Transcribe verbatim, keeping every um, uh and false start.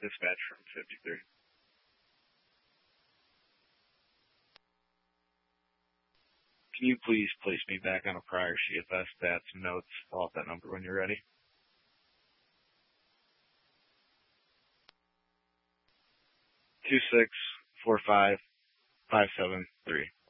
Dispatch from fifty-three. Can you please place me back on a prior C F S stats notes? Follow up that number when you're ready. Two six four five five seven three.